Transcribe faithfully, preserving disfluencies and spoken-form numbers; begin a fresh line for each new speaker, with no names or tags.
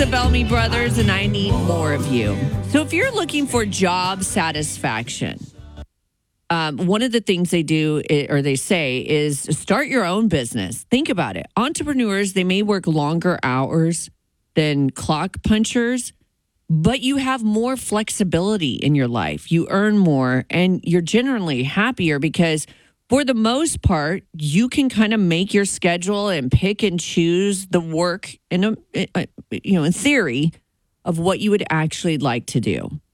Bellamy Brothers, and I Need More of You. So if you're looking for job satisfaction, um, one of the things they do or they say is start your own business. Think about it. Entrepreneurs, they may work longer hours than clock punchers, but you have more flexibility in your life. You earn more and you're generally happier because for the most part, you can kind of make your schedule and pick and choose the work in a, you know, in theory of what you would actually like to do.